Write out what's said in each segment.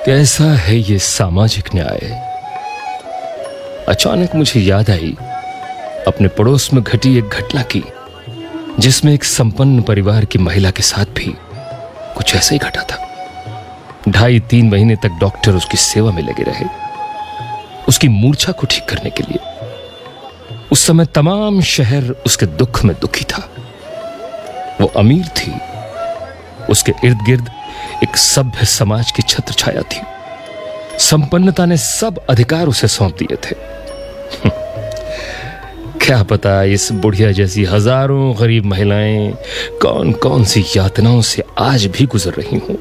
कैसा है ये सामाजिक न्याय। अचानक मुझे याद आई अपने पड़ोस में घटी एक घटना की, जिसमें एक संपन्न परिवार की महिला के साथ भी कुछ ऐसा ही घटा था। 2.5-3 महीने तक डॉक्टर उसकी सेवा में लगे रहे, उसकी मूर्छा को ठीक करने के लिए। उस समय तमाम शहर उसके दुख में दुखी था। वो अमीर थी, उसके इर्द गिर्द एक सभ्य समाज की छत्र छाया थी। संपन्नता ने सब अधिकार उसे सौंप दिए थे। क्या पता इस बुढ़िया जैसी हजारों गरीब महिलाएं कौन कौन सी यातनाओं से आज भी गुजर रही हों।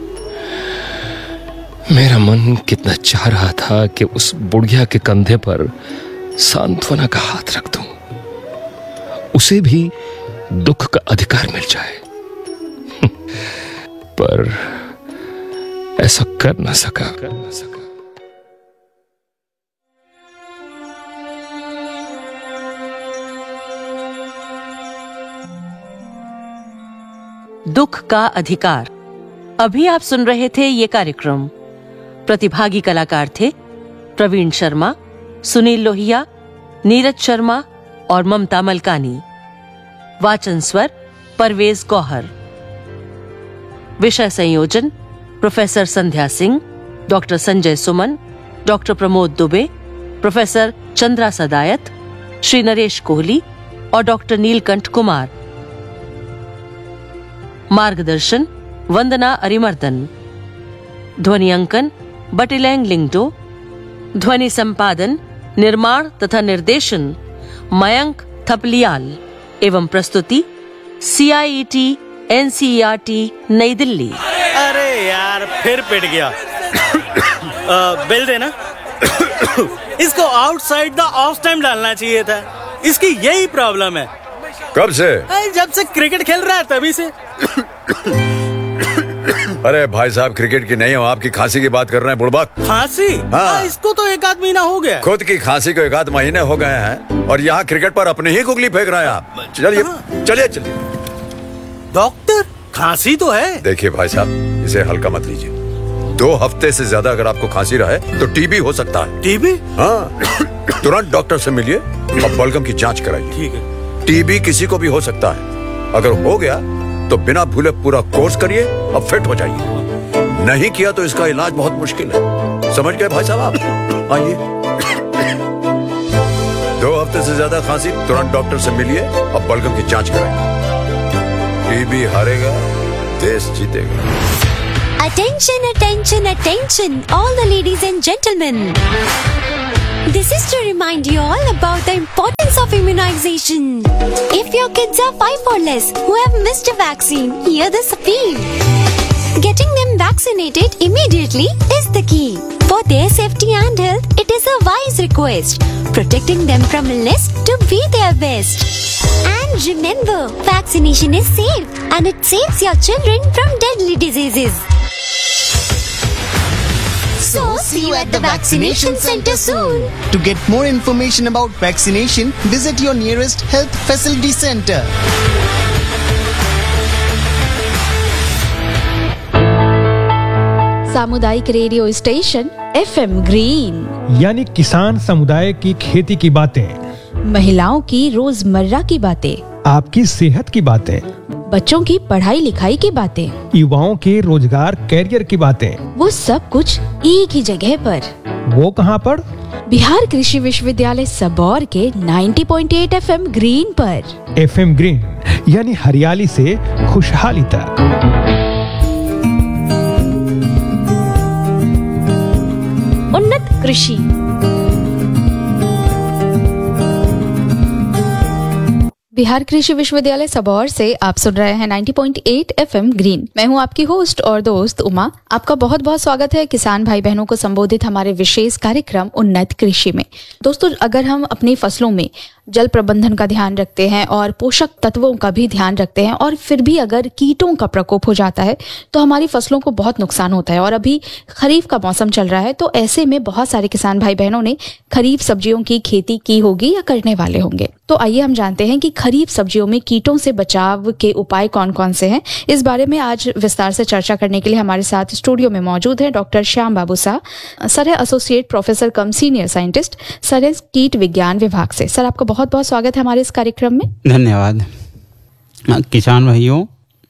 मेरा मन कितना चाह रहा था कि उस बुढ़िया के कंधे पर सांत्वना का हाथ रख दूं, उसे भी दुख का अधिकार मिल जाए। पर ऐसा कर न सका। दुख का अधिकार। अभी आप सुन रहे थे ये कार्यक्रम। प्रतिभागी कलाकार थे प्रवीण शर्मा, सुनील लोहिया, नीरज शर्मा और ममता मलकानी। वाचन स्वर परवेज गौहर। विषय संयोजन प्रोफेसर संध्या सिंह, डॉक्टर संजय सुमन, डॉक्टर प्रमोद दुबे, प्रोफेसर चंद्रा सदायत, श्री नरेश कोहली और डॉक्टर नीलकंठ कुमार। मार्गदर्शन वंदना अरिमर्दन। ध्वनि अंकन बटिलैंग लिंगडो। ध्वनि संपादन, निर्माण तथा निर्देशन मयंक थपलियाल एवं प्रस्तुति CIET NCERT नई दिल्ली। अरे यार फिर पिट गया। बिल देना। इसको आउटसाइड द ऑफ टाइम डालना चाहिए था। इसकी यही प्रॉब्लम है। कब से? जब से क्रिकेट खेल रहा है तभी से। अरे भाई साहब, क्रिकेट की नहीं हो, आपकी खांसी की बात कर रहे हैं बुड़बक। खांसी? हाँ। इसको तो 1 आध महीना हो गया। खुद की खांसी को 1 आध महीने हो गए हैं और यहाँ क्रिकेट पर अपने ही गुगली फेंक रहे हैं आप। चलिए चलिए चलिए। डॉक्टर, खांसी तो है। देखिए भाई साहब, इसे हल्का मत लीजिए। 2 हफ्ते से ज्यादा अगर आपको खांसी रहे तो टीबी हो सकता है। टीबी? हाँ, तुरंत डॉक्टर से मिलिए और बलगम की जांच कराइए। ठीक है। टीबी किसी को भी हो सकता है। अगर हो गया तो बिना भूले पूरा कोर्स करिए और फिट हो जाइए। नहीं किया तो इसका इलाज बहुत मुश्किल है। समझ गए भाई साहब आप? आइए। 2 हफ्ते से ज्यादा खांसी, तुरंत डॉक्टर से मिलिए और बलगम की जांच कराइए। टीबी हारेगा, देश जीतेगा। Attention, attention, attention, all the ladies and gentlemen. This is to remind you all about the importance of immunization. If your kids are 5 or less who have missed a vaccine, hear this appeal. Getting them vaccinated immediately is the key. For their safety and health, it is a wise request. Protecting them from illness to be their best. And remember, vaccination is safe and it saves your children from deadly diseases. So, see you at the vaccination center soon. To get more information about vaccination, visit your nearest health facility center. सामुदायिक radio station FM green, यानी किसान समुदाय की खेती की बातें, महिलाओं की रोजमर्रा की बातें, आपकी सेहत की बातें, बच्चों की पढ़ाई लिखाई की बातें, युवाओं के रोजगार कैरियर की बातें, वो सब कुछ एक ही जगह पर। वो कहाँ पर? बिहार कृषि विश्वविद्यालय सबौर के 90.8 FM ग्रीन पर। FM ग्रीन यानी हरियाली से खुशहाली तक। उन्नत कृषि। बिहार कृषि विश्वविद्यालय सबौर से आप सुन रहे हैं 90.8 FM ग्रीन। मैं हूं आपकी होस्ट और दोस्त उमा। आपका बहुत बहुत स्वागत है किसान भाई बहनों को संबोधित हमारे विशेष कार्यक्रम उन्नत कृषि में। दोस्तों, अगर हम अपनी फसलों में जल प्रबंधन का ध्यान रखते हैं और पोषक तत्वों का भी ध्यान रखते हैं, और फिर भी अगर कीटों का प्रकोप हो जाता है तो हमारी फसलों को बहुत नुकसान होता है। और अभी खरीफ का मौसम चल रहा है, तो ऐसे में बहुत सारे किसान भाई बहनों ने खरीफ सब्जियों की खेती की होगी या करने वाले होंगे। तो आइए हम जानते हैं कि खरीफ सब्जियों में कीटों से बचाव के उपाय कौन कौन से हैं। इस बारे में आज विस्तार से चर्चा करने के लिए हमारे साथ स्टूडियो में मौजूद है डॉक्टर श्याम बाबू शाह। सर है एसोसिएट प्रोफेसर कम सीनियर साइंटिस्ट, सर है कीट विज्ञान विभाग से। सर, आपका बहुत बहुत स्वागत है हमारे इस कार्यक्रम में। धन्यवाद। किसान भाइयों,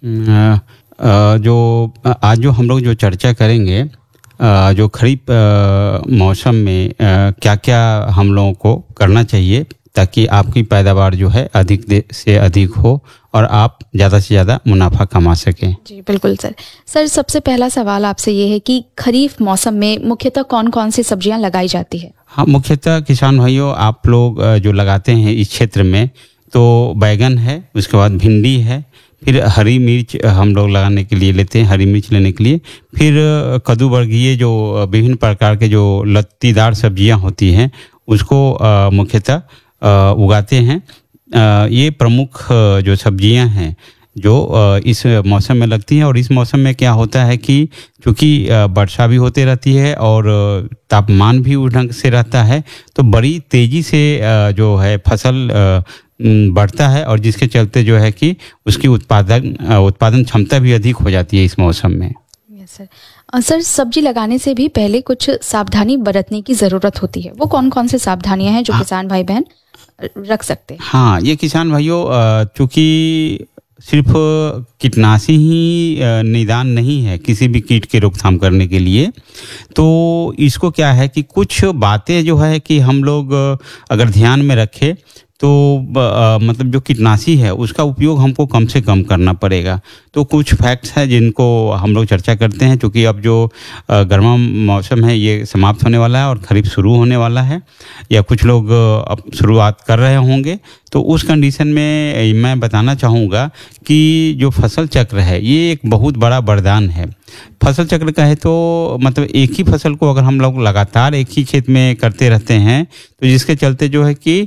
जो हम लोग जो चर्चा करेंगे, जो खरीफ मौसम में क्या क्या हम लोगों को करना चाहिए ताकि आपकी पैदावार जो है अधिक से अधिक हो और आप ज़्यादा से ज़्यादा मुनाफा कमा सकें। जी बिल्कुल सर। सर, सबसे पहला सवाल आपसे ये है कि खरीफ मौसम में मुख्यतः कौन कौन सी सब्जियां लगाई जाती है? हाँ, मुख्यतः किसान भाइयों आप लोग जो लगाते हैं इस क्षेत्र में, तो बैगन है, उसके बाद भिंडी है, फिर हरी मिर्च हम लोग लगाने के लिए लेते हैं, हरी मिर्च लेने के लिए, फिर कद्दू वर्गीय जो विभिन्न प्रकार के जो लत्तीदार सब्जियां होती हैं उसको मुख्यतः उगाते हैं। ये प्रमुख जो सब्जियां हैं जो इस मौसम में लगती हैं। और इस मौसम में क्या होता है कि चूँकि वर्षा भी होती रहती है और तापमान भी उस ढंग से रहता है, तो बड़ी तेज़ी से जो है फसल बढ़ता है, और जिसके चलते जो है कि उसकी उत्पादन क्षमता भी अधिक हो जाती है इस मौसम में। Yes sir. सर, सब्जी लगाने से भी पहले कुछ सावधानी बरतने की ज़रूरत होती है, वो कौन कौन से सावधानियां हैं जो किसान भाई बहन रख सकते हैं? हाँ, ये किसान भाइयों, चूँकि सिर्फ कीटनाशी ही निदान नहीं है किसी भी कीट के रोकथाम करने के लिए, तो इसको क्या है कि कुछ बातें जो है कि हम लोग अगर ध्यान में रखें तो मतलब जो कीटनाशी है उसका उपयोग हमको कम से कम करना पड़ेगा। तो कुछ फैक्ट्स हैं जिनको हम लोग चर्चा करते हैं, क्योंकि अब जो गर्मा मौसम है ये समाप्त होने वाला है और खरीफ शुरू होने वाला है, या कुछ लोग अब शुरुआत कर रहे होंगे। तो उस कंडीशन में मैं बताना चाहूँगा कि जो फसल चक्र है ये एक बहुत बड़ा वरदान है। फसल चक्र का है तो मतलब एक ही फसल को अगर हम लोग लगातार एक ही खेत में करते रहते हैं तो जिसके चलते जो है कि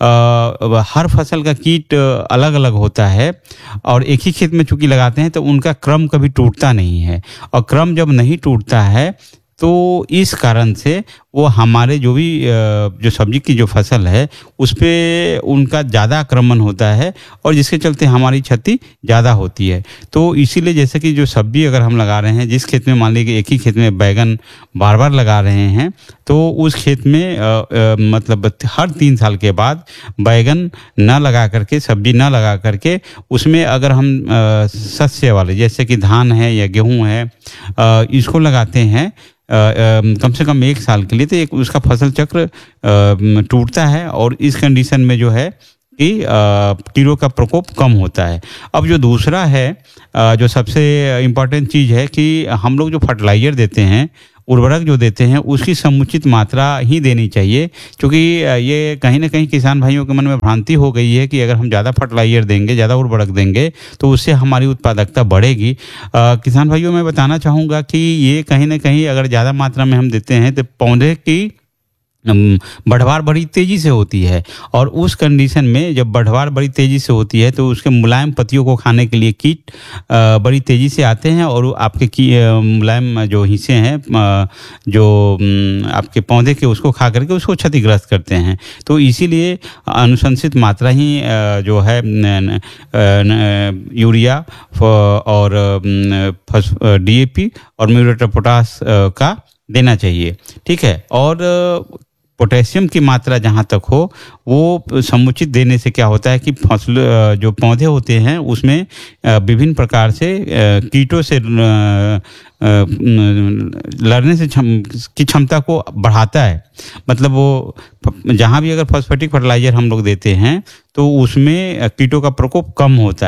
हर फसल का कीट अलग अलग होता है, और एक ही खेत में चूंकि लगाते हैं तो उनका क्रम कभी टूटता नहीं है, और क्रम जब नहीं टूटता है तो इस कारण से वो हमारे जो भी जो सब्जी की जो फसल है उस पर उनका ज़्यादा आक्रमण होता है, और जिसके चलते हमारी क्षति ज़्यादा होती है। तो इसीलिए जैसे कि जो सब्जी अगर हम लगा रहे हैं, जिस खेत में मान लीजिए एक ही खेत में बैगन बार बार लगा रहे हैं, तो उस खेत में मतलब हर 3 साल के बाद बैगन न लगा करके, सब्जी न लगा करके, उसमें अगर हम शस्य वाले जैसे कि धान है या गेहूँ है इसको लगाते हैं कम से कम 1 साल के लिए, तो एक उसका फसल चक्र टूटता है, और इस कंडीशन में जो है कि कीड़ों का प्रकोप कम होता है। अब जो दूसरा है, जो सबसे इम्पॉर्टेंट चीज़ है कि हम लोग जो फर्टिलाइज़र देते हैं, उर्वरक जो देते हैं, उसकी समुचित मात्रा ही देनी चाहिए, क्योंकि ये कहीं ना कहीं किसान भाइयों के मन में भ्रांति हो गई है कि अगर हम ज़्यादा फर्टिलाइज़र देंगे, ज़्यादा उर्वरक देंगे तो उससे हमारी उत्पादकता बढ़ेगी। किसान भाइयों, मैं बताना चाहूँगा कि ये कहीं ना कहीं अगर ज़्यादा मात्रा में हम देते हैं तो पौधे की बढ़वार बड़ी तेज़ी से होती है, और उस कंडीशन में जब बढ़वार बड़ी तेज़ी से होती है तो उसके मुलायम पत्तियों को खाने के लिए कीट बड़ी तेज़ी से आते हैं, और आपके मुलायम जो हिस्से हैं जो आपके पौधे के उसको खा करके उसको क्षतिग्रस्त करते हैं। तो इसीलिए अनुशंसित मात्रा ही जो है यूरिया और DAP और म्यूरेट ऑफ पोटाश का देना चाहिए, ठीक है। और पोटेशियम की मात्रा जहाँ तक हो वो समुचित देने से क्या होता है कि फसल जो पौधे होते हैं उसमें विभिन्न प्रकार से कीटों से लड़ने से की क्षमता को बढ़ाता है। मतलब वो जहाँ भी अगर फॉस्फेटिक फर्टिलाइजर हम लोग देते हैं तो उसमें कीटों का प्रकोप कम होता है।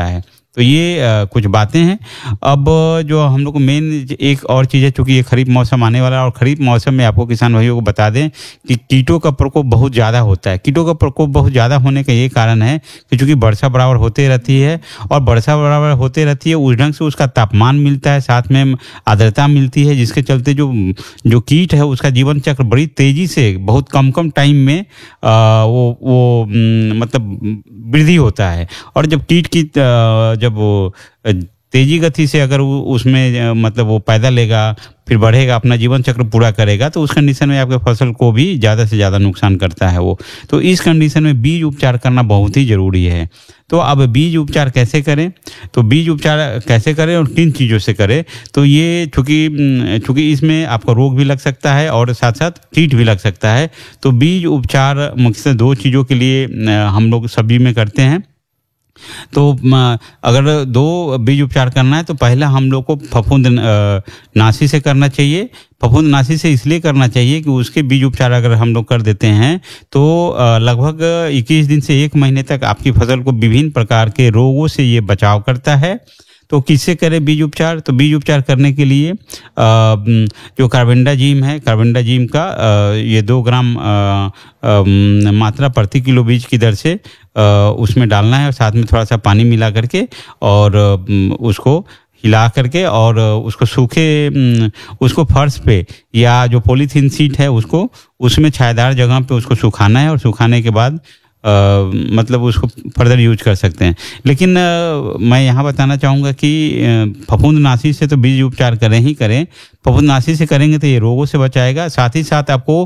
तो ये कुछ बातें हैं। अब जो हम लोग को मेन एक और चीज़ है, चूँकि ये खरीफ मौसम आने वाला है और खरीफ मौसम में आपको किसान भाइयों को बता दें कि कीटों का प्रकोप बहुत ज़्यादा होता है। कीटों का प्रकोप बहुत ज़्यादा होने का ये कारण है कि चूँकि वर्षा बराबर होते रहती है और वर्षा बराबर होते रहती है उस ढंग से उसका तापमान मिलता है, साथ में आर्द्रता मिलती है, जिसके चलते जो कीट है उसका जीवन चक्र बड़ी तेज़ी से बहुत कम टाइम में वो मतलब वृद्धि होता है। और जब कीट की जब वो तेजी गति से अगर उसमें मतलब वो पैदा लेगा, फिर बढ़ेगा, अपना जीवन चक्र पूरा करेगा, तो उस कंडीशन में आपके फसल को भी ज़्यादा से ज़्यादा नुकसान करता है वो। तो इस कंडीशन में बीज उपचार करना बहुत ही ज़रूरी है। तो अब बीज उपचार कैसे करें, तो बीज उपचार कैसे करें और किन चीज़ों से करें, तो ये चूँकि इसमें आपका रोग भी लग सकता है और साथ साथ कीट भी लग सकता है। तो बीज उपचार मुख्यतः 2 चीज़ों के लिए हम लोग सब्जी में करते हैं। तो अगर 2 बीज उपचार करना है तो पहला हम लोग को फफूंद नाशी से करना चाहिए। फफूंद नाशी से इसलिए करना चाहिए कि उसके बीज उपचार अगर हम लोग कर देते हैं तो लगभग 21 दिन से 1 महीने तक आपकी फसल को विभिन्न प्रकार के रोगों से ये बचाव करता है। तो किससे करें बीज उपचार, तो बीज उपचार करने के लिए जो कार्बेंडाजिम है, कार्बेंडाजिम का ये 2 ग्राम मात्रा प्रति किलो बीज की दर से उसमें डालना है और साथ में थोड़ा सा पानी मिला करके और उसको हिला करके और उसको फर्श पे या जो पॉलीथीन शीट है उसको उसमें छायादार जगह पे उसको सुखाना है और सुखाने के बाद मतलब उसको फर्दर यूज कर सकते हैं। लेकिन मैं यहाँ बताना चाहूँगा कि फफूंदनाशी से तो बीज उपचार करें ही करें। फफूंदनाशी से करेंगे तो ये रोगों से बचाएगा, साथ ही साथ आपको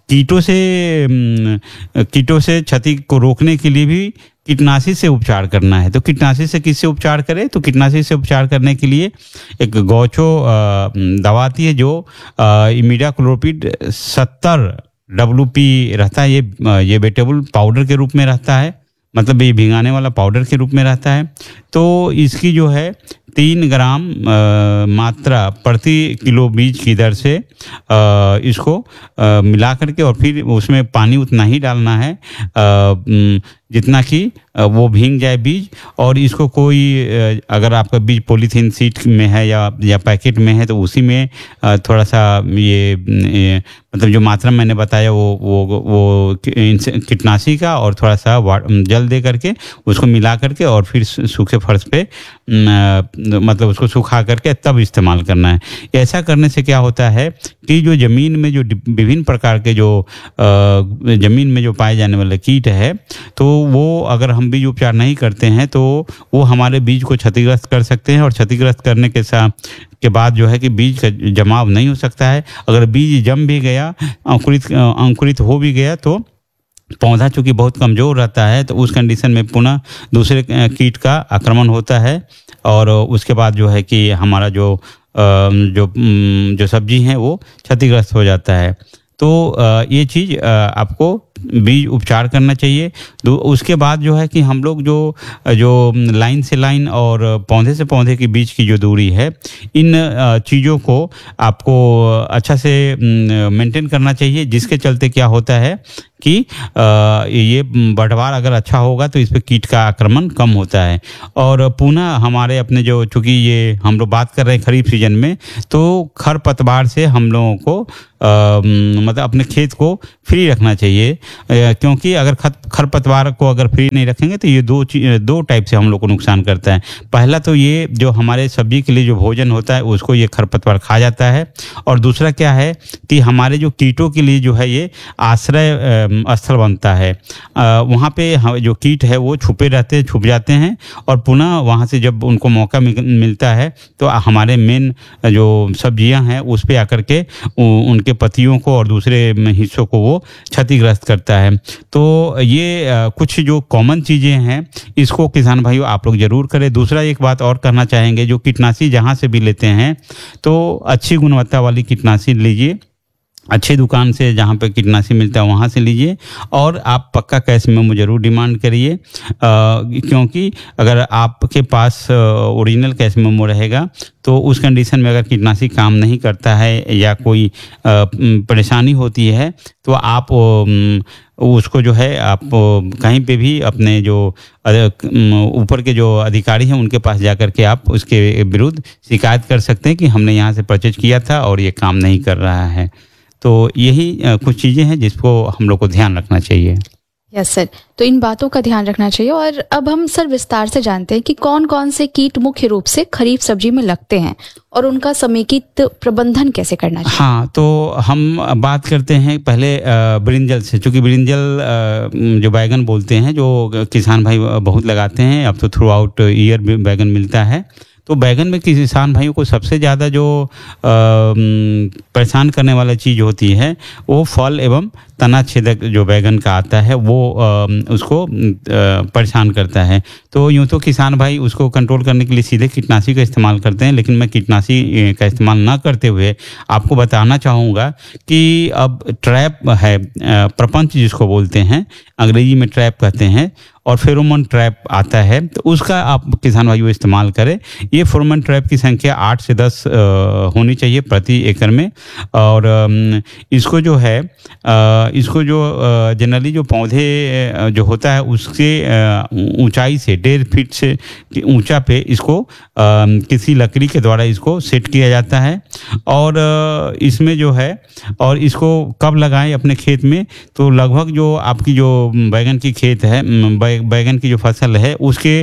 कीटों से क्षति को रोकने के लिए भी कीटनाशी से उपचार करना है। तो कीटनाशी से किससे उपचार करें, तो कीटनाशी से उपचार करने के लिए एक गौचो दवा आती है जो इमिडाक्लोपिड 70 WP रहता है। ये वेटेबल पाउडर के रूप में रहता है, मतलब ये भिंगाने वाला पाउडर के रूप में रहता है। तो इसकी जो है 3 ग्राम मात्रा प्रति किलो बीज की दर से इसको मिला करके और फिर उसमें पानी उतना ही डालना है जितना कि वो भींग जाए बीज। और इसको कोई अगर आपका बीज पॉलीथीन शीट में है या पैकेट में है तो उसी में थोड़ा सा ये मतलब जो मात्रा मैंने बताया वो कीटनाशी का और थोड़ा सा जल दे करके उसको मिला करके और फिर सूखे फर्श पे मतलब उसको सुखा करके तब इस्तेमाल करना है। ऐसा करने से क्या होता है कि जो ज़मीन में जो विभिन्न प्रकार के जो ज़मीन में जो पाए जाने वाले कीट है तो वो अगर हम बीज उपचार नहीं करते हैं तो वो हमारे बीज को क्षतिग्रस्त कर सकते हैं और क्षतिग्रस्त करने के बाद जो है कि बीज का जमाव नहीं हो सकता है। अगर बीज जम भी गया, अंकुरित हो भी गया तो पौधा चूँकि बहुत कमज़ोर रहता है तो उस कंडीशन में पुनः दूसरे कीट का आक्रमण होता है और उसके बाद जो है कि हमारा जो सब्जी है वो क्षतिग्रस्त हो जाता है। तो ये चीज़ आपको बीज उपचार करना चाहिए। उसके बाद जो है कि हम लोग जो लाइन से लाइन और पौधे से पौधे के बीच की जो दूरी है, इन चीज़ों को आपको अच्छा से मेंटेन करना चाहिए, जिसके चलते क्या होता है कि ये बढ़वार अगर अच्छा होगा तो इस पर कीट का आक्रमण कम होता है। और पुनः हमारे अपने जो चूँकि ये हम लोग बात कर रहे हैं खरीफ सीजन में, तो खरपतवार से हम लोगों को मतलब अपने खेत को फ्री रखना चाहिए, क्योंकि अगर खरपतवार को अगर फ्री नहीं रखेंगे तो ये 2 टाइप से हम लोग को नुकसान करता है। पहला तो ये जो हमारे सब्जी के लिए जो भोजन होता है उसको ये खरपतवार खा जाता है, और दूसरा क्या है कि हमारे जो कीटों के लिए जो है ये आश्रय स्थल बनता है। वहाँ पे जो कीट है वो छुप जाते हैं और पुनः वहाँ से जब उनको मौका मिलता है तो हमारे मेन जो सब्जियां हैं उस पे आकर के उनके पत्तियों को और दूसरे हिस्सों को वो क्षतिग्रस्त करता है। तो ये कुछ जो कॉमन चीज़ें हैं इसको किसान भाइयों आप लोग जरूर करें। दूसरा एक बात और करना चाहेंगे, जो कीटनाशी जहाँ से भी लेते हैं तो अच्छी गुणवत्ता वाली कीटनाशी लीजिए, अच्छे दुकान से जहाँ पे कीटनाशी मिलता है वहाँ से लीजिए, और आप पक्का कैश मेमो जरूर डिमांड करिए, क्योंकि अगर आपके पास ओरिजिनल कैश मेमो रहेगा तो उस कंडीशन में अगर कीटनाशी काम नहीं करता है या कोई परेशानी होती है तो आप उसको जो है आप कहीं पे भी अपने जो ऊपर के जो अधिकारी हैं उनके पास जाकर के आप उसके विरुद्ध शिकायत कर सकते हैं कि हमने यहाँ से परचेज किया था और ये काम नहीं कर रहा है। तो यही कुछ चीज़ें हैं जिसको हम लोग को ध्यान रखना चाहिए। यस सर, तो इन बातों का ध्यान रखना चाहिए। और अब हम सर विस्तार से जानते हैं कि कौन कौन से कीट मुख्य रूप से खरीफ सब्जी में लगते हैं और उनका समेकित प्रबंधन कैसे करना चाहिए। हाँ, तो हम बात करते हैं पहले ब्रिंजल से, क्योंकि ब्रिंजल जो बैगन बोलते हैं जो किसान भाई बहुत लगाते हैं, अब तो थ्रू आउट ईयर बैगन मिलता है। तो बैगन में किसान भाइयों को सबसे ज़्यादा जो परेशान करने वाला चीज़ होती है वो फल एवं तना छेदक जो बैगन का आता है वो उसको परेशान करता है। तो यूँ तो किसान भाई उसको कंट्रोल करने के लिए सीधे कीटनाशी का इस्तेमाल करते हैं, लेकिन मैं कीटनाशी का इस्तेमाल ना करते हुए आपको बताना चाहूँगा कि अब ट्रैप है, प्रपंच जिसको बोलते हैं, अंग्रेजी में ट्रैप कहते हैं, और फेरोमोन ट्रैप आता है, तो उसका आप किसान भाइयों इस्तेमाल करें। ये फेरोमोन ट्रैप की संख्या 8 से 10 होनी चाहिए प्रति एकड़ में। और इसको जो है इसको जो जनरली जो पौधे जो होता है उसके ऊंचाई से 1.5 फीट से ऊंचा पे इसको किसी लकड़ी के द्वारा इसको सेट किया जाता है। और इसमें जो है, और इसको कब लगाएं अपने खेत में, तो लगभग जो आपकी जो बैगन की खेत है, बैगन की जो फसल है उसके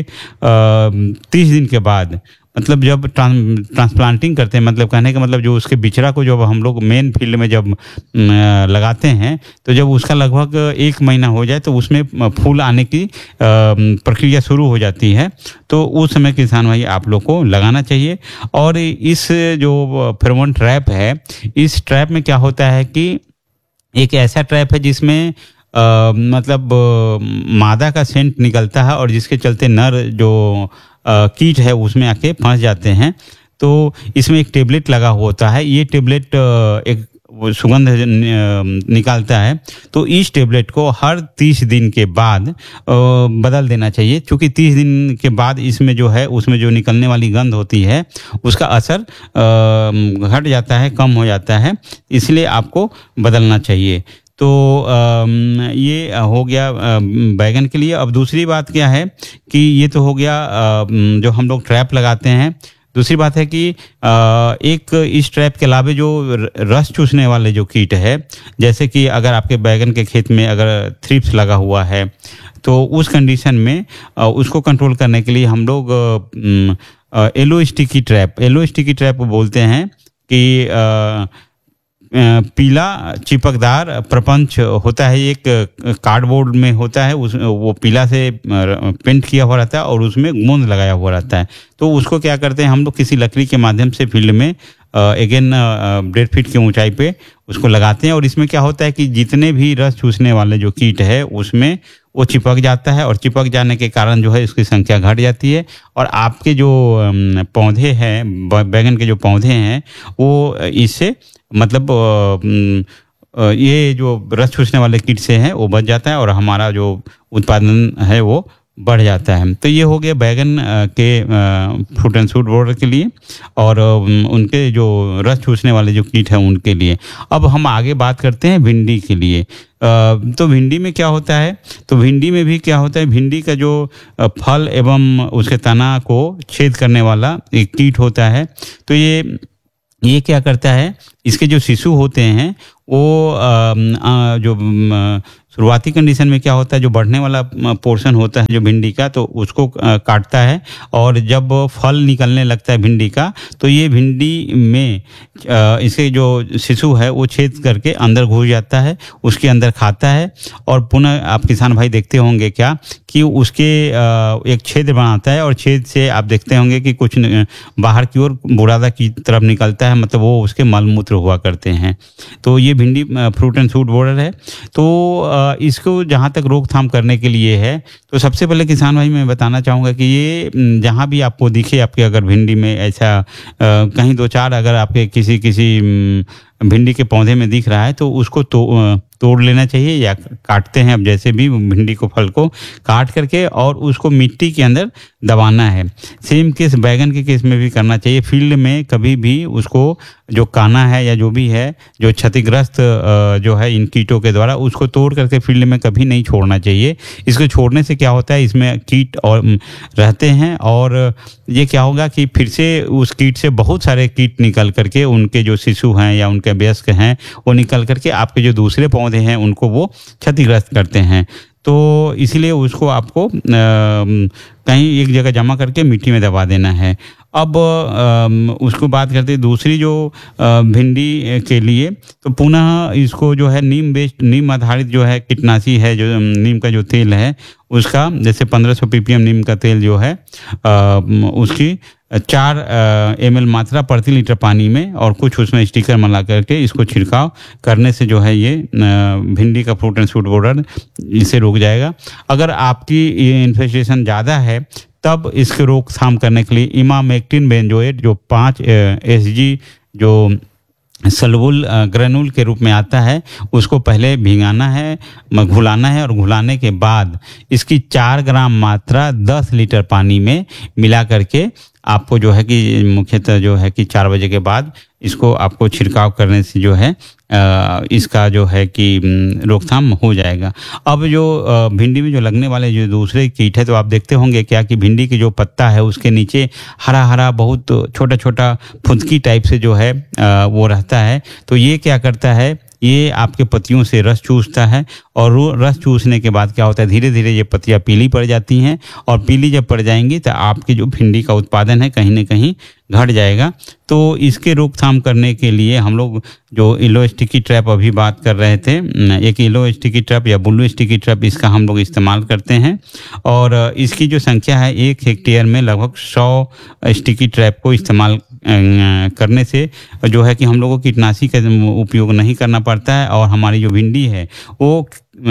30 दिन के बाद, मतलब जब ट्रांसप्लांटिंग करते हैं, मतलब कहने का मतलब जो उसके बिचड़ा को जब हम लोग मेन फील्ड में जब लगाते हैं तो जब उसका लगभग 1 महीना हो जाए तो उसमें फूल आने की प्रक्रिया शुरू हो जाती है। तो उस समय किसान भाई आप लोग को लगाना चाहिए। और इस जो फेरोमोन ट्रैप है, इस ट्रैप में क्या होता है कि एक ऐसा ट्रैप है जिसमें मतलब मादा का सेंट निकलता है और जिसके चलते नर जो कीट है उसमें आके फंस जाते हैं। तो इसमें एक टेबलेट लगा होता है, ये टेबलेट एक सुगंध निकालता है। तो इस टेबलेट को हर 30 दिन के बाद बदल देना चाहिए, क्योंकि 30 दिन के बाद इसमें जो है उसमें जो निकलने वाली गंध होती है उसका असर घट जाता है, कम हो जाता है, इसलिए आपको बदलना चाहिए। तो ये हो गया बैगन के लिए। अब दूसरी बात क्या है कि ये तो हो गया जो हम लोग ट्रैप लगाते हैं। दूसरी बात है कि एक इस ट्रैप के अलावा जो रस चूसने वाले जो कीट है, जैसे कि अगर आपके बैगन के खेत में अगर थ्रिप्स लगा हुआ है तो उस कंडीशन में उसको कंट्रोल करने के लिए हम लोग येलो स्टिकी ट्रैप बोलते हैं कि पीला चिपकदार प्रपंच होता है, एक कार्डबोर्ड में होता है, उस वो पीला से पेंट किया हुआ रहता है और उसमें गोंद लगाया हुआ रहता है। तो उसको क्या करते हैं हम लोग किसी लकड़ी के माध्यम से फील्ड में अगेन 1.5 फीट की ऊंचाई पे उसको लगाते हैं। और इसमें क्या होता है कि जितने भी रस चूसने वाले जो कीट है उसमें वो चिपक जाता है, और चिपक जाने के कारण जो है इसकी संख्या घट जाती है। और आपके जो पौधे हैं, बैगन के जो पौधे हैं, वो इससे मतलब ये जो रस चूसने वाले कीट से हैं वो बच जाता है और हमारा जो उत्पादन है वो बढ़ जाता है। तो ये हो गया बैगन के फ्रूट एंड शूट बोर्डर के लिए और उनके जो रस चूसने वाले जो कीट हैं उनके लिए। अब हम आगे बात करते हैं भिंडी के लिए। तो भिंडी में क्या होता है, तो भिंडी में भी क्या होता है, भिंडी का जो फल एवं उसके तना को छेद करने वाला एक कीट होता है। तो ये क्या करता है, इसके जो शिशु होते हैं वो जो शुरुआती कंडीशन में क्या होता है, जो बढ़ने वाला पोर्शन होता है जो भिंडी का, तो उसको काटता है। और जब फल निकलने लगता है भिंडी का, तो ये भिंडी में इसके जो शिशु है वो छेद करके अंदर घुस जाता है, उसके अंदर खाता है। और पुनः आप किसान भाई देखते होंगे क्या कि उसके एक छेद बनाता है और छेद से आप देखते होंगे कि कुछ बाहर की ओर बुरादा की तरफ निकलता है, मतलब वो उसके मल मूत्र हुआ करते हैं। तो ये भिंडी फ्रूट एंड शूट बोर्डर है। तो इसको जहाँ तक रोकथाम करने के लिए है तो सबसे पहले किसान भाई मैं बताना चाहूँगा कि ये जहाँ भी आपको दिखे, आपके अगर भिंडी में ऐसा कहीं 2-4 अगर आपके किसी भिंडी के पौधे में दिख रहा है तो उसको तोड़ लेना चाहिए, या काटते हैं अब जैसे भी भिंडी को, फल को काट करके और उसको मिट्टी के अंदर दबाना है। सेम केस बैगन के केस में भी करना चाहिए। फील्ड में कभी भी उसको जो काना है या जो भी है जो क्षतिग्रस्त जो है इन कीटों के द्वारा, उसको तोड़ करके फील्ड में कभी नहीं छोड़ना चाहिए। इसको छोड़ने से क्या होता है, इसमें कीट और रहते हैं और ये क्या होगा कि फिर से उस कीट से बहुत सारे कीट निकल करके उनके जो शिशु हैं या उनके वयस्क हैं वो निकल करके आपके जो दूसरे पौधे हैं उनको वो क्षतिग्रस्त करते हैं। तो इसीलिए उसको आपको कहीं एक जगह जमा करके मिट्टी में दबा देना है। अब उसको बात करते हैं दूसरी जो भिंडी के लिए, तो पुनः इसको जो है नीम आधारित जो है कीटनाशी है, जो नीम का जो तेल है उसका, जैसे 1500 ppm नीम का तेल जो है उसकी 4 ml मात्रा प्रति लीटर पानी में और कुछ उसमें स्टिकर मिला करके इसको छिड़काव करने से जो है ये भिंडी का फ्रूट एंड शूट बोर्डर इसे रोक जाएगा। अगर आपकी इन्फेस्टेशन ज़्यादा है तब इसके रोकथाम करने के लिए इमामेक्टिन बेंजोएट जो 5 SG जो सल्वुल ग्रेनुल के रूप में आता है उसको पहले भिगाना है, घुलाना है और घुलाने के बाद इसकी 4 ग्राम मात्रा 10 लीटर पानी में मिला करके आपको जो है कि मुख्यतः जो है कि 4 बजे के बाद इसको आपको छिड़काव करने से जो है इसका जो है कि रोकथाम हो जाएगा। अब जो भिंडी में जो लगने वाले जो दूसरे कीट है तो आप देखते होंगे क्या कि भिंडी की जो पत्ता है उसके नीचे हरा हरा बहुत छोटा छोटा फुदकी टाइप से जो है वो रहता है। तो ये क्या करता है, ये आपके पत्तियों से रस चूसता है और रस चूसने के बाद क्या होता है, धीरे धीरे ये पत्तियां पीली पड़ जाती हैं और पीली जब पड़ जाएंगी तो आपकी जो भिंडी का उत्पादन है कहीं ना कहीं घट जाएगा। तो इसके रोकथाम करने के लिए हम लोग जो येलो स्टिकी ट्रैप अभी बात कर रहे थे, एक येलो स्टिकी ट्रैप या ब्लू स्टिकी ट्रैप इसका हम लोग इस्तेमाल करते हैं और इसकी जो संख्या है 1 हेक्टेयर में लगभग 100 स्टिकी ट्रैप को इस्तेमाल करने से जो है कि हम लोगों को कीटनाशी का उपयोग नहीं करना पड़ता है और हमारी जो भिंडी है वो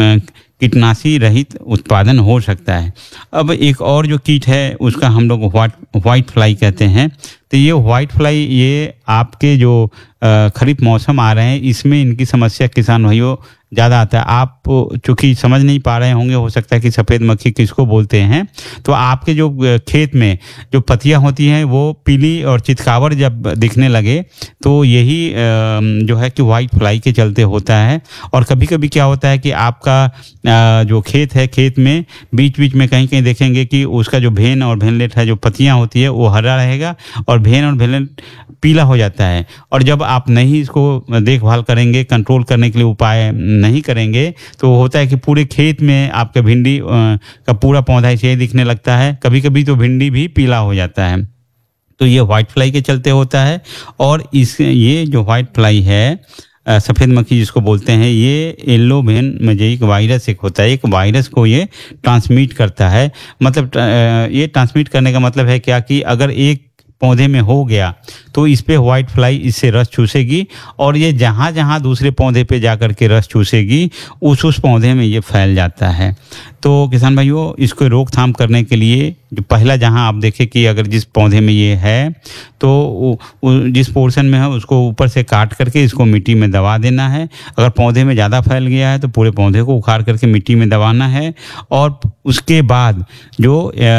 कीटनाशी रहित उत्पादन हो सकता है। अब एक और जो कीट है उसका हम लोग व्हाइट फ्लाई कहते हैं। तो ये व्हाइट फ्लाई ये आपके जो खरीफ मौसम आ रहे हैं इसमें इनकी समस्या किसान भाइयों ज़्यादा आता है। आप चूँकि समझ नहीं पा रहे होंगे, हो सकता है कि सफ़ेद मक्खी किसको बोलते हैं। तो आपके जो खेत में जो पत्तियां होती हैं वो पीली और चितकावर जब दिखने लगे तो यही जो है कि वाइट फ्लाई के चलते होता है। और कभी कभी क्या होता है कि आपका जो खेत है, खेत में बीच बीच में कहीं कहीं देखेंगे कि उसका जो भेन और भेनलेट है, जो पत्तियाँ होती है वो हरा रहेगा और भेन और भेनलेट पीला हो जाता है। और जब आप नहीं इसको देखभाल करेंगे, कंट्रोल करने के लिए उपाय नहीं करेंगे तो होता है कि पूरे खेत में आपका भिंडी का पूरा पौधा ऐसे ही दिखने लगता है। कभी कभी तो भिंडी भी पीला हो जाता है। तो ये व्हाइट फ्लाई के चलते होता है। और ये जो व्हाइट फ्लाई है, सफ़ेद मक्खी जिसको बोलते हैं, ये येलो भेन मोज़ेइक वायरस एक होता है। एक वायरस को ये ट्रांसमिट करता है। मतलब ये ट्रांसमिट करने का मतलब है क्या कि अगर एक पौधे में हो गया तो इस पे व्हाइट फ्लाई इससे रस चूसेगी और ये जहाँ जहाँ दूसरे पौधे पे जाकर के रस चूसेगी उस पौधे में ये फैल जाता है। तो किसान भाइयों, इसको रोकथाम करने के लिए जो पहला जहाँ आप देखें कि अगर जिस पौधे में ये है तो जिस पोर्शन में है उसको ऊपर से काट करके इसको मिट्टी में दबा देना है। अगर पौधे में ज़्यादा फैल गया है तो पूरे पौधे को उखाड़ करके मिट्टी में दबाना है। और उसके बाद जो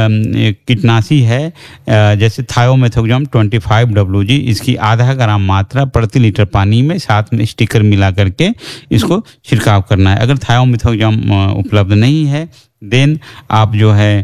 कीटनाशी है जैसे थायोमेथोक्साम 25 WG, इसकी आधा ग्राम मात्रा प्रति लीटर पानी में साथ में स्टिकर मिला करके इसको छिड़काव करना है। अगर थायोमेथोक्साम उपलब्ध नहीं है देन आप जो है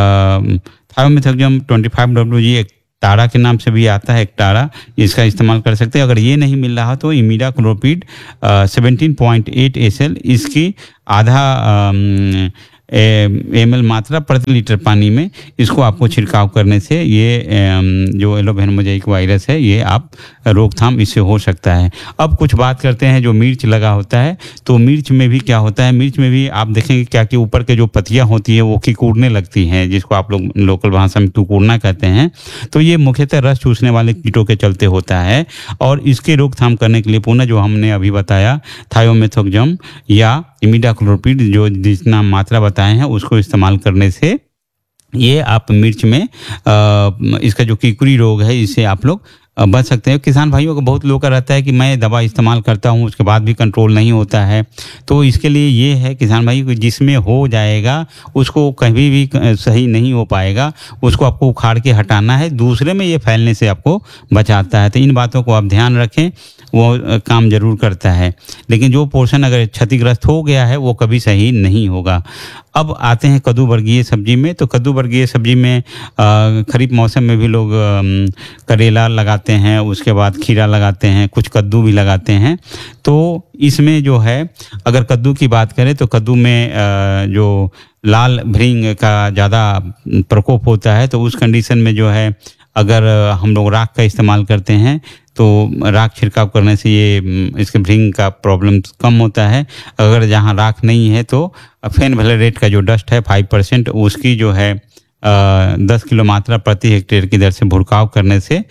थायोमेथोक्साम 25 WG एक तारा के नाम से भी आता है, एक तारा, इसका इस्तेमाल कर सकते हैं। अगर ये नहीं मिल रहा तो इमिडाक्लोपिड 17.8 SL इसकी आधा ml मात्रा प्रति लीटर पानी में इसको आपको छिड़काव करने से ये जो एलोवेरा मोजाइक वायरस है ये आप रोकथाम इससे हो सकता है। अब कुछ बात करते हैं जो मिर्च लगा होता है, तो मिर्च में भी क्या होता है, मिर्च में भी आप देखेंगे क्या कि ऊपर के जो पत्तियां होती है वो किकुरने लगती हैं, जिसको आप लोग लोकल भाषा में टुकुरना कहते हैं। तो ये मुख्यतः रस चूसने वाले कीटों के चलते होता है और इसके रोकथाम करने के लिए पुनः जो हमने अभी बताया थायोमेथोक्सम या इमिडाक्लोप्रिड जो जितना मात्रा बताए हैं उसको इस्तेमाल करने से ये आप मिर्च में इसका जो कीकुरी रोग है इससे आप लोग बच सकते हैं। किसान भाइयों को बहुत लोगों का रहता है कि मैं दवा इस्तेमाल करता हूं उसके बाद भी कंट्रोल नहीं होता है, तो इसके लिए ये है किसान भाई कि जिसमें हो जाएगा उसको कभी भी सही नहीं हो पाएगा, उसको आपको उखाड़ के हटाना है, दूसरे में ये फैलने से आपको बचाता है। तो इन बातों को आप ध्यान रखें, वो काम जरूर करता है, लेकिन जो पोर्शन अगर क्षतिग्रस्त हो गया है वो कभी सही नहीं होगा। अब आते हैं कद्दू वर्गीय सब्जी में। तो कद्दू वर्गीय सब्जी में खरीफ मौसम में भी लोग करेला लगाते हैं, उसके बाद खीरा लगाते हैं, कुछ कद्दू भी लगाते हैं। तो इसमें जो है अगर कद्दू की बात करें तो कद्दू में जो लाल भृंग का ज़्यादा प्रकोप होता है, तो उस कंडीशन में जो है अगर हम लोग राख का इस्तेमाल करते हैं तो राख छिड़काव करने से ये इसके भृंग का प्रॉब्लम कम होता है। अगर जहाँ राख नहीं है तो फेनवैलेट का जो डस्ट है 5% उसकी जो है 10 किलो मात्रा प्रति हेक्टेयर की दर से भुड़काव करने से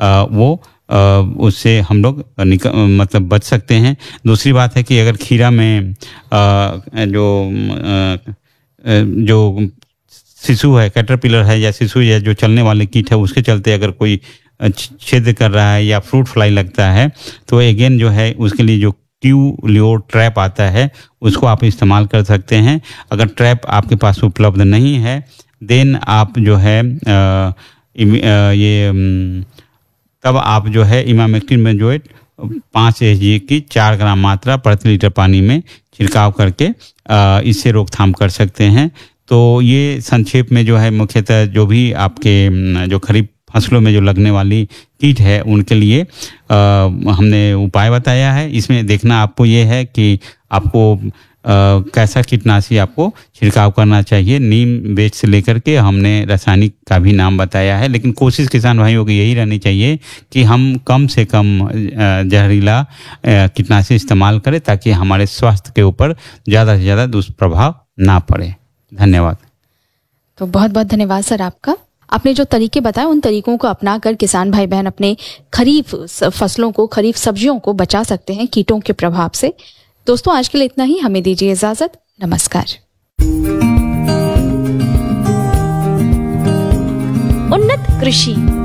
उससे हम लोग मतलब बच सकते हैं। दूसरी बात है कि अगर खीरा में जो शिशु है, कैटरपिलर है या शिशु या जो चलने वाले कीट है उसके चलते अगर कोई छेद कर रहा है या फ्रूट फ्लाई लगता है तो अगेन जो है उसके लिए जो क्यू-लियो ट्रैप आता है उसको आप इस्तेमाल कर सकते हैं। अगर ट्रैप आपके पास उपलब्ध नहीं है देन आप जो है तब आप जो है इमामेक्टिन बेंजोएट 5 Hg की 4 ग्राम मात्रा प्रति लीटर पानी में छिड़काव करके इससे रोकथाम कर सकते हैं। तो ये संक्षेप में जो है मुख्यतः जो भी आपके जो खरीफ फसलों में जो लगने वाली कीट है उनके लिए हमने उपाय बताया है। इसमें देखना आपको ये है कि आपको कैसा कीटनाशी आपको छिड़काव करना चाहिए। नीम बेच से लेकर के हमने रासायनिक का भी नाम बताया है, लेकिन कोशिश किसान भाइयों की यही रहनी चाहिए कि हम कम से कम जहरीला कीटनाशी इस्तेमाल करें ताकि हमारे स्वास्थ्य के ऊपर ज़्यादा से ज़्यादा दुष्प्रभाव ना पड़े। धन्यवाद। तो बहुत बहुत धन्यवाद सर आपका। आपने जो तरीके बताए उन तरीकों को अपनाकर किसान भाई बहन अपने खरीफ फसलों को, खरीफ सब्जियों को बचा सकते हैं कीटों के प्रभाव से। दोस्तों आज के लिए इतना ही, हमें दीजिए इजाजत। नमस्कार। उन्नत कृषि